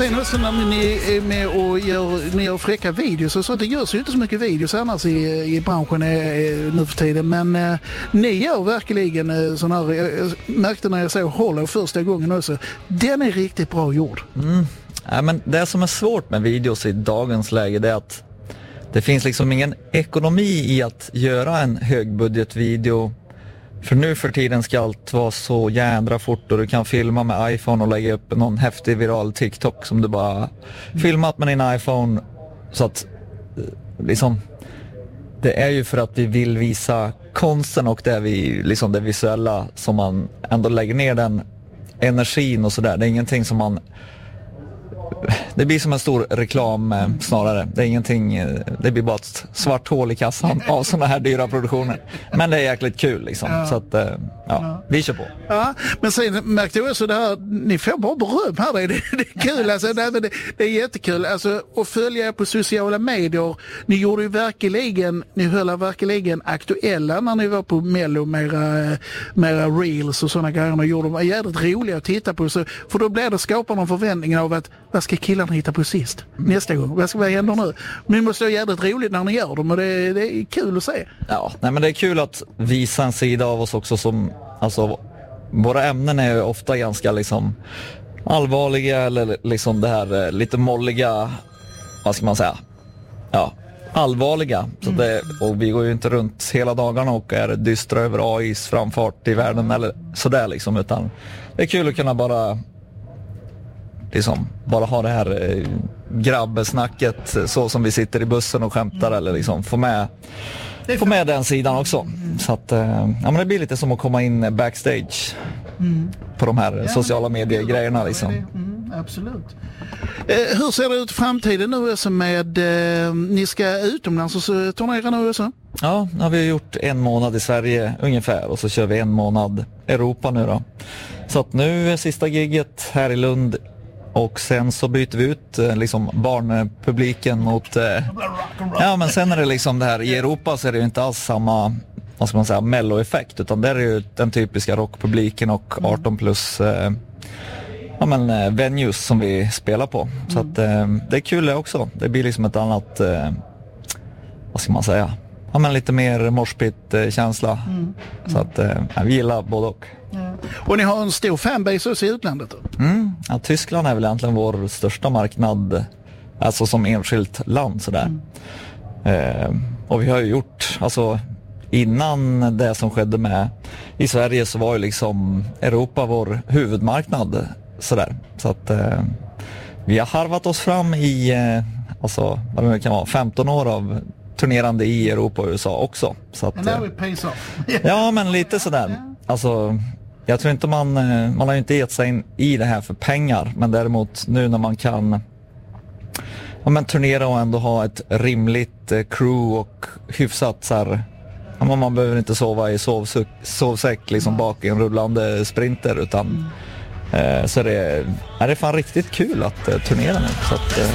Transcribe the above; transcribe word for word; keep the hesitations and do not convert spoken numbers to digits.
sen också när ni är med och gör, ni gör fräcka videos och så, det görs ju inte så mycket videos annars i, i branschen är, nu för tiden, men eh, ni gör verkligen eh, sån här, jag märkte när jag såg Hollow första gången också, den är riktigt bra gjord. Mm. Ja, men det som är svårt med videos i dagens läge, det är att det finns liksom ingen ekonomi i att göra en högbudgetvideo. För nu för tiden ska allt vara så jädra fort och du kan filma med iPhone och lägga upp någon häftig viral TikTok som du bara filmat med din iPhone. Så att liksom, det är ju för att vi vill visa konsten och det, är vi, liksom det visuella som man ändå lägger ner den energin och sådär. Det är ingenting som man... Det blir som en stor reklam eh, snarare. Det är ingenting, eh, det blir bara ett svart hål i kassan av sådana här dyra produktioner. Men det är jäkligt kul liksom. Ja. Så att, eh, ja, ja, vi kör på. Ja, men sen märkte jag också det här, ni får bara beröm här, det, det, det är kul alltså, det, det, det är jättekul alltså, att följa er på sociala medier. Ni gjorde ju verkligen, ni höll verkligen aktuella när ni var på Mello med era, med era reels och sådana grejer. Ni gjorde dem jävligt roliga att titta på, så, för då blir det skapar någon förväntning av att vad ska killarna hitta på sist nästa gång? Vad ska vad händer nu? Men det måste vara jävligt roligt när ni gör dem och det, det är kul att se. Ja, nej, men det är kul att visa en sida av oss också som, alltså, våra ämnen är ju ofta ganska liksom allvarliga eller liksom det här lite molliga, vad ska man säga? Ja, allvarliga. Så Mm. det, och vi går ju inte runt hela dagarna och är dystra över A I:s framfart i världen eller sådär liksom, utan det är kul att kunna bara liksom bara ha det här eh, grabbesnacket så som vi sitter i bussen och skämtar mm. eller liksom få med få med den sidan också. Mm. Så att eh, ja, men det blir lite som att komma in backstage mm. på de här ja, sociala medier-grejerna liksom. Mm, absolut. Eh, hur ser det ut i framtiden nu alltså med eh, ni ska utomlands och så turnera nu också? Ja, nu har vi gjort en månad i Sverige ungefär och så kör vi en månad Europa nu då. Så att nu är sista gigget här i Lund. Och sen så byter vi ut liksom barnpubliken mot eh, ja, men sen är det liksom det här i Europa, så är det ju inte alls samma, vad ska man säga, mello-effekt, utan där är ju den typiska rockpubliken och arton plus eh, ja, men, eh, venues som vi spelar på. Så att eh, det är kul det också. Det blir liksom ett annat eh, vad ska man säga, ja, men lite mer morspit-känsla. Mm. Mm. Så att eh, vi gillar både och. Ja. Och ni har en stor fanbase också i utlandet? Mm. Ja, Tyskland är väl egentligen vår största marknad, alltså som enskilt land sådär. Mm. Eh, och vi har ju gjort, alltså innan det som skedde med i Sverige så var ju liksom Europa vår huvudmarknad sådär. Så att eh, vi har harvat oss fram i eh, alltså vad det kan vara, femton år av turnerande i Europa och U S A också. Så att, now it pays off. Ja, men lite sådär. Alltså, jag tror inte man, man har ju inte gett sig in i det här för pengar, men däremot nu när man kan ja, men turnera och ändå ha ett rimligt eh, crew och hyfsat så här, ja, man behöver inte sova i sovsäck, sovsäck liksom bak i en rullande sprinter, utan mm. eh, så är det, är det fan riktigt kul att eh, turnera nu. Så att, eh,